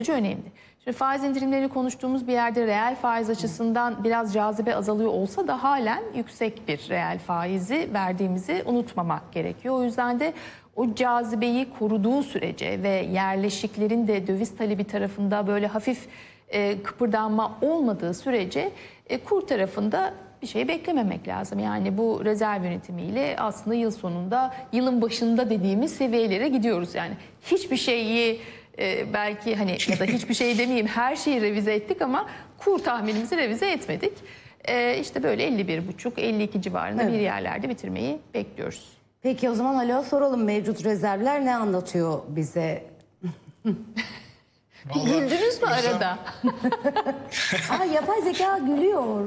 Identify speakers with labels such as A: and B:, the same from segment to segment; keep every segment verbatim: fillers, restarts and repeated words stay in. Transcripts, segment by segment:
A: önemli. Şimdi faiz indirimlerini konuştuğumuz bir yerde reel faiz açısından biraz cazibe azalıyor olsa da halen yüksek bir reel faizi verdiğimizi unutmamak gerekiyor. O yüzden de o cazibeyi koruduğu sürece ve yerleşiklerin de döviz talebi tarafında böyle hafif e, kıpırdanma olmadığı sürece e, kur tarafında bir şey beklememek lazım. Yani bu rezerv yönetimiyle aslında yıl sonunda, yılın başında dediğimiz seviyelere gidiyoruz. Yani hiçbir şeyi e, belki hani ya da hiçbir şey demeyeyim, her şeyi revize ettik ama kur tahminimizi revize etmedik. E, işte böyle elli bir buçuk elli iki civarında evet, bir yerlerde bitirmeyi bekliyoruz.
B: Peki o zaman alo soralım, mevcut rezervler ne anlatıyor bize?
A: Vallahi güldünüz mü arada?
B: Aa, yapay zeka gülüyor.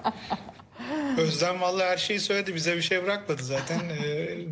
C: Özlem vallahi her şeyi söyledi, bize bir şey bırakmadı zaten. ee,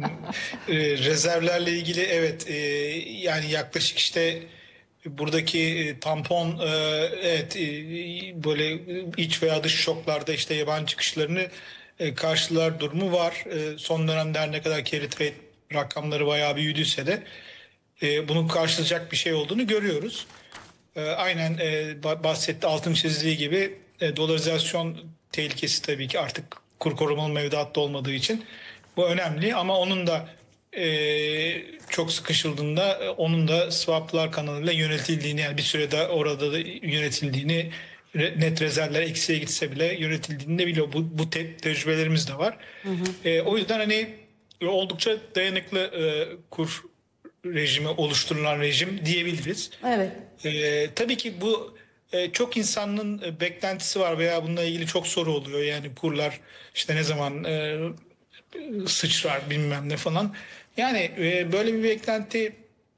C: e, rezervlerle ilgili evet, e, yani yaklaşık işte buradaki tampon, e, evet, e, böyle iç veya dış şoklarda işte yabancı çıkışlarını e, karşılar durumu var. E, son dönemde her ne kadar carry trade rakamları bayağı büyüdüyse de e, bunun karşılayacak bir şey olduğunu görüyoruz. E, aynen e, bahsetti, altın çizdiği gibi e, dolarizasyon tehlikesi tabii ki artık kur korumalı mevduatta olmadığı için bu önemli, ama onun da e, çok sıkışıldığında e, onun da swaplar kanalıyla yönetildiğini, yani bir sürede orada da yönetildiğini, net rezervler eksiye gitse bile yönetildiğini de biliyor. Bu, bu te tecrübelerimiz de var. Hı hı. E, o yüzden hani oldukça dayanıklı e, kur rejimi oluşturulan rejim diyebiliriz. Evet. E, tabii ki bu e, çok insanın e, beklentisi var veya bununla ilgili çok soru oluyor. Yani kurlar işte ne zaman e, sıçrar bilmem ne falan. Yani e, böyle bir beklenti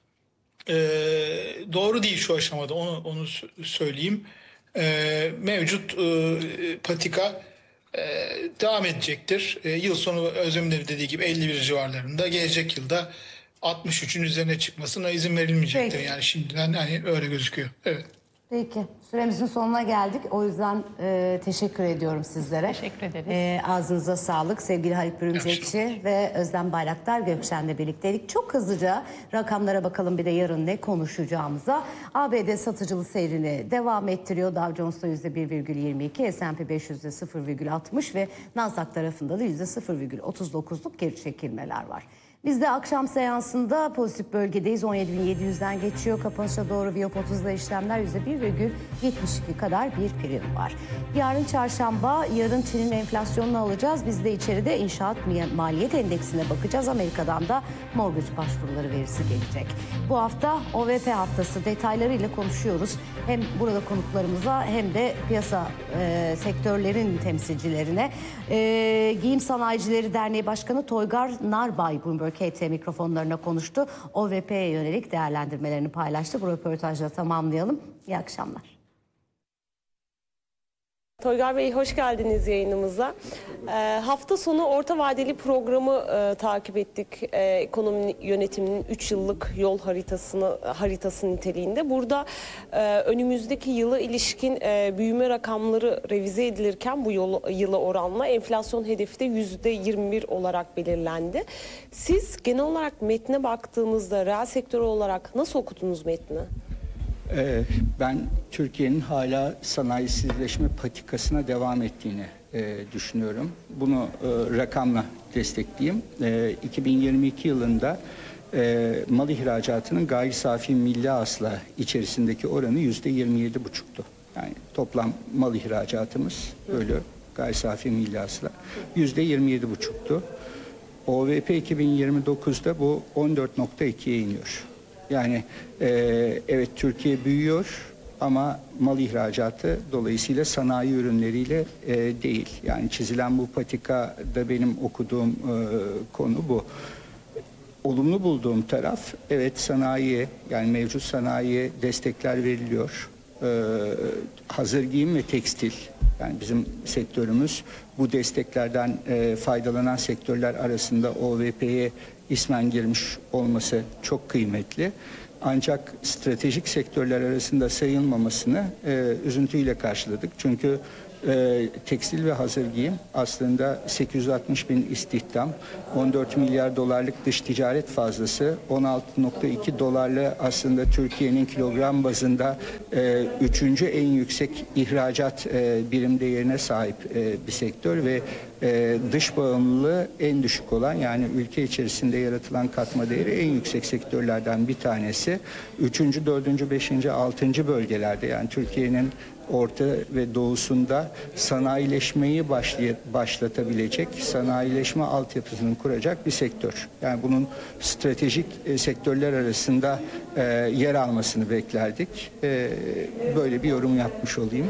C: e, doğru değil şu aşamada, onu onu söyleyeyim. E, mevcut e, patika e, devam edecektir. E, yıl sonu Özlem'in de dediği gibi elli bir civarlarında, gelecek yılda altmış üçün üzerine çıkmasına izin verilmeyecektir. Peki. Yani şimdiden hani öyle gözüküyor. Evet.
B: Peki, süremizin sonuna geldik. O yüzden e, teşekkür ediyorum sizlere.
A: Teşekkür ederiz.
B: E, ağzınıza sağlık. Sevgili Halit Bürümcekçi ve Özlem Bayraktar Gökşen'le birlikteydik. Çok hızlıca rakamlara bakalım, bir de yarın ne konuşacağımıza. A B D satıcılı seyrini devam ettiriyor. Dow Jones'ta yüzde bir virgül yirmi iki, S and P beş yüzde sıfır virgül altmış ve Nasdaq tarafında da yüzde sıfır virgül otuz dokuzluk geri çekilmeler var. Biz de akşam seansında pozitif bölgedeyiz. on yedi bin yedi yüzden geçiyor. Kapanışa doğru Viyop otuzda işlemler yüzde bir virgül yetmiş iki kadar bir prim var. Yarın çarşamba, yarın Çin'in enflasyonunu alacağız. Biz de içeride inşaat maliyet endeksine bakacağız. Amerika'dan da mortgage başvuruları verisi gelecek. Bu hafta O V P haftası, detaylarıyla konuşuyoruz. Hem burada konuklarımıza hem de piyasa e, sektörlerin temsilcilerine. E, Giyim Sanayicileri Derneği Başkanı Toygar Narbay Bloomberg K T mikrofonlarına konuştu. O V P'ye yönelik değerlendirmelerini paylaştı. Bu röportajla tamamlayalım. İyi akşamlar.
D: Toygar Bey, hoş geldiniz yayınımıza. E, hafta sonu orta vadeli programı e, takip ettik. E, ekonomi yönetiminin üç yıllık yol haritasını haritası niteliğinde. Burada e, önümüzdeki yıla ilişkin e, büyüme rakamları revize edilirken bu yol, yıla oranla enflasyon hedefi de yüzde yirmi bir olarak belirlendi. Siz genel olarak metne baktığınızda reel sektör olarak nasıl okudunuz metni?
E: Ben Türkiye'nin hala sanayisizleşme patikasına devam ettiğini e, düşünüyorum. Bunu e, rakamla destekleyeyim. E, iki bin yirmi iki yılında e, mal ihracatının gayri safi milli hasıla içerisindeki oranı yüzde yirmi yedi buçuktu. Yani toplam mal ihracatımız bölü gayri safi milli hasıla yüzde yirmi yedi buçuktu. O V P iki bin yirmi dokuzda bu on dört nokta ikiye iniyor. Yani e, evet, Türkiye büyüyor ama mal ihracatı dolayısıyla sanayi ürünleriyle e, değil. Yani çizilen bu patikada benim okuduğum e, konu bu. Olumlu bulduğum taraf, evet, sanayiye, yani mevcut sanayiye destekler veriliyor. E, hazır giyim ve tekstil, yani bizim sektörümüz bu desteklerden e, faydalanan sektörler arasında O V P'ye ismen girmiş olması çok kıymetli. Ancak stratejik sektörler arasında sayılmamasını e, üzüntüyle karşıladık. Çünkü e, tekstil ve hazır giyim aslında sekiz yüz altmış bin istihdam, on dört milyar dolarlık dış ticaret fazlası, on altı nokta iki dolarlı aslında Türkiye'nin kilogram bazında e, üçüncü en yüksek ihracat e, birim değerine sahip e, bir sektör ve e, dış bağımlılığı en düşük olan, yani ülke içerisinde yaratılan katma değeri en yüksek sektörlerden bir tanesi. Üçüncü, dördüncü, beşinci, altıncı bölgelerde, yani Türkiye'nin orta ve doğusunda sanayileşmeyi başlay- başlatabilecek, sanayileşme altyapısını kuracak bir sektör. Yani bunun stratejik e, sektörler arasında e, yer almasını beklerdik. E, böyle bir yorum yapmış olayım.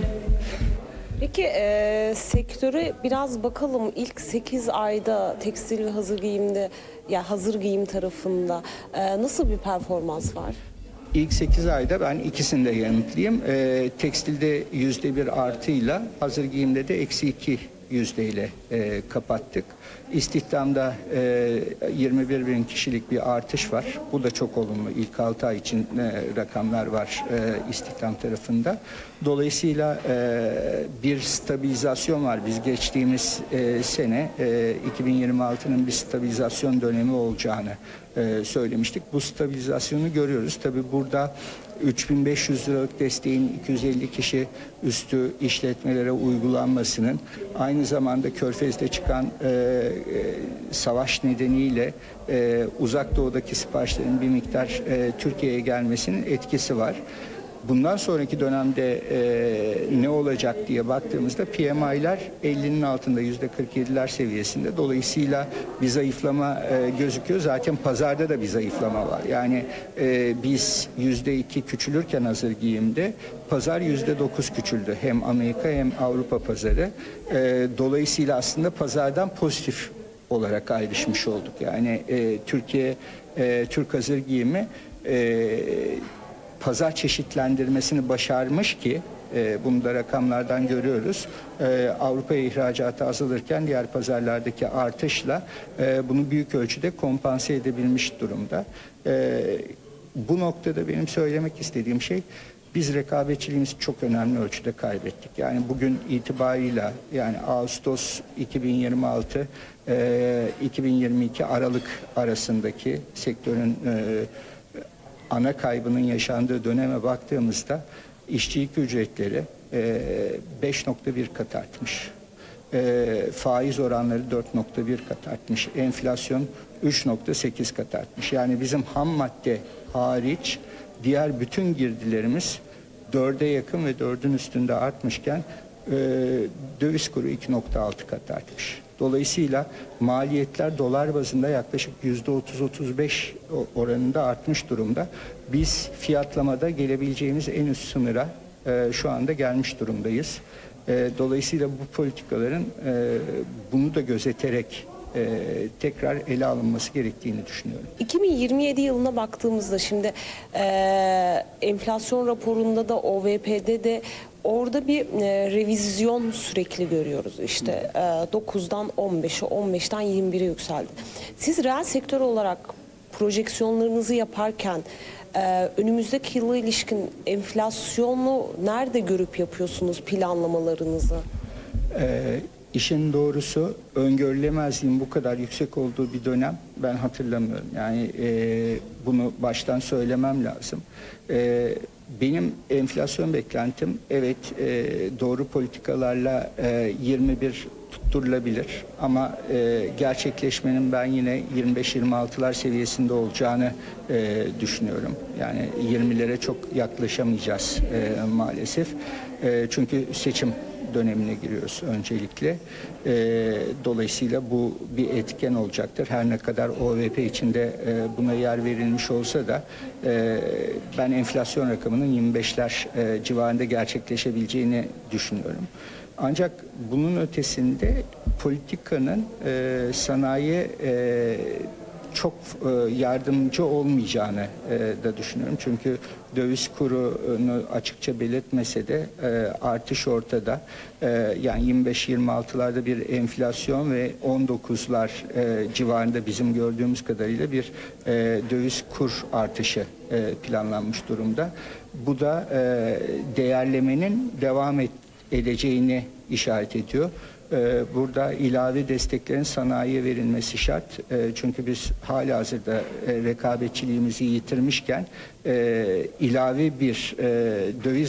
D: Peki e, sektöre biraz bakalım. İlk sekiz ayda tekstil ve hazır giyimde, ya hazır giyim tarafında e, nasıl bir performans var?
E: İlk sekiz ayda ben ikisini de yanıtlayayım. E, tekstilde yüzde bir artıyla, hazır giyimde de eksi iki yüzdeyle e, kapattık. İstihdamda e, yirmi bir bin kişilik bir artış var. Bu da çok olumlu. İlk altı ay için e, rakamlar var e, istihdam tarafında. Dolayısıyla e, bir stabilizasyon var. Biz geçtiğimiz e, sene e, iki bin yirmi altının bir stabilizasyon dönemi olacağını e, söylemiştik. Bu stabilizasyonu görüyoruz. Tabii burada üç bin beş yüz liralık desteğin iki yüz elli kişi üstü işletmelere uygulanmasının, aynı zamanda Körfez'de çıkan e, e, savaş nedeniyle e, uzak doğudaki siparişlerin bir miktar e, Türkiye'ye gelmesinin etkisi var. Bundan sonraki dönemde e, ne olacak diye baktığımızda P M I'ler ellinin altında, yüzde kırk yediler seviyesinde. Dolayısıyla bir zayıflama e, gözüküyor. Zaten pazarda da bir zayıflama var. Yani e, biz yüzde iki küçülürken hazır giyimde pazar yüzde dokuz küçüldü. Hem Amerika hem Avrupa pazarı. E, dolayısıyla aslında pazardan pozitif olarak ayrışmış olduk. Yani e, Türkiye, e, Türk hazır giyimi e, pazar çeşitlendirmesini başarmış ki e, bunu da rakamlardan görüyoruz. E, Avrupa'ya ihracatı azalırken diğer pazarlardaki artışla e, bunu büyük ölçüde kompanse edebilmiş durumda. E, bu noktada benim söylemek istediğim şey, biz rekabetçiliğimizi çok önemli ölçüde kaybettik. Yani bugün itibarıyla, yani Ağustos iki bin yirmi altı e, iki bin yirmi iki Aralık arasındaki sektörün e, ana kaybının yaşandığı döneme baktığımızda işçi yük ücretleri beş nokta bir kat artmış. E, faiz oranları dört nokta bir kat artmış. Enflasyon üç nokta sekiz kat artmış. Yani bizim ham madde hariç diğer bütün girdilerimiz dörde yakın ve dördün üstünde artmışken e, döviz kuru iki nokta altı kat artmış. Dolayısıyla maliyetler dolar bazında yaklaşık yüzde otuz otuz beş oranında artmış durumda. Biz fiyatlamada gelebileceğimiz en üst sınıra e, şu anda gelmiş durumdayız. E, dolayısıyla bu politikaların e, bunu da gözeterek e, tekrar ele alınması gerektiğini düşünüyorum.
D: iki bin yirmi yedi yılına baktığımızda şimdi e, enflasyon raporunda da O V P'de de orada bir e, revizyon sürekli görüyoruz. İşte e, dokuzdan on beşe, on beşten yirmi bire yükseldi. Siz reel sektör olarak projeksiyonlarınızı yaparken e, önümüzdeki yıla ilişkin enflasyonu nerede görüp yapıyorsunuz planlamalarınızı?
E: Ee, işin doğrusu öngörülemezliğin bu kadar yüksek olduğu bir dönem ben hatırlamıyorum. Yani e, bunu baştan söylemem lazım. E, benim enflasyon beklentim, evet, e, doğru politikalarla e, yirmi bir tutturulabilir ama e, gerçekleşmenin ben yine yirmi beş yirmi altılar seviyesinde olacağını e, düşünüyorum. Yani yirmilere çok yaklaşamayacağız e, maalesef. E, çünkü seçim dönemine giriyoruz öncelikle. E, dolayısıyla bu bir etken olacaktır. Her ne kadar O V P içinde e, buna yer verilmiş olsa da e, ben enflasyon rakamının yirmi beşler e, civarında gerçekleşebileceğini düşünüyorum. Ancak bunun ötesinde politikanın e, sanayiye e, çok e, yardımcı olmayacağını e, da düşünüyorum. Çünkü döviz kurunu açıkça belirtmese de e, artış ortada. E, yani yirmi beş yirmi altılarda bir enflasyon ve on dokuzlar e, civarında bizim gördüğümüz kadarıyla bir e, döviz kur artışı e, planlanmış durumda. Bu da e, değerlemenin devam et edeceğini işaret ediyor. Ee, Burada ilave desteklerin sanayiye verilmesi şart. Ee, Çünkü biz halihazırda e, rekabetçiliğimizi yitirmişken e, ilave bir e, döviz